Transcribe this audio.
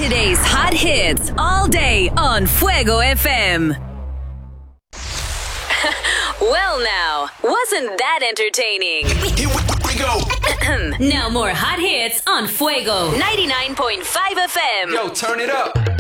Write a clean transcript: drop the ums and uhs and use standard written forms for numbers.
Today's hot hits all day on Fuego FM. Well, now, wasn't that entertaining? Here we go. Now more hot hits on Fuego 99.5 FM. Yo, turn it up.